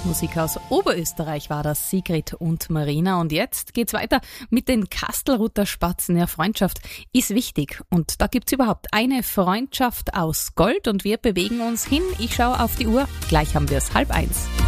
Volksmusik aus Oberösterreich war das, Sigrid und Marina. Und jetzt geht's weiter mit den Kastelruther Spatzen. Ja, Freundschaft ist wichtig. Und da gibt's überhaupt eine Freundschaft aus Gold und wir bewegen uns hin. Ich schaue auf die Uhr. Gleich haben wir es 12:30.